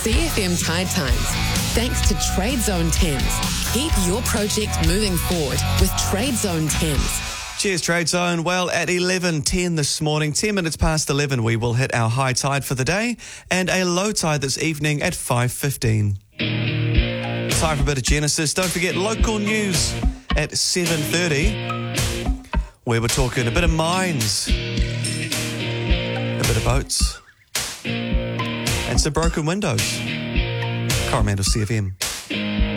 CFM Tide Times. Thanks to Trade Zone Thames. Keep your project moving forward with Trade Zone Thames. Cheers, Trade Zone. Well, at 11:10 this morning, 10 minutes past 11, we will hit our high tide for the day and a low tide this evening at 5:15. Time for a bit of Genesis. Don't forget local news at 7:30. We were talking a bit of mines, a bit of boats, and some broken windows. Coromandel CFM.